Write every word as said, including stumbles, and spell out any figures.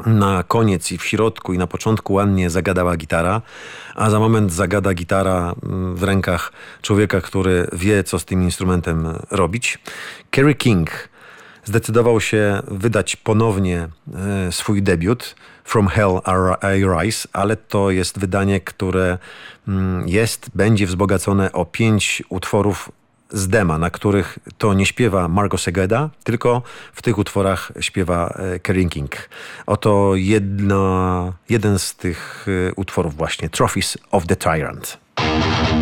Na koniec i w środku i na początku ładnie zagadała gitara, a za moment zagada gitara w rękach człowieka, który wie, co z tym instrumentem robić. Kerry King zdecydował się wydać ponownie e, swój debiut From Hell I Rise, ale to jest wydanie, które mm, jest, będzie wzbogacone o pięć utworów z dema, na których to nie śpiewa Marco Segeda, tylko w tych utworach śpiewa Kerry King. Oto jedna, jeden z tych utworów właśnie, Trophies of the Tyrant.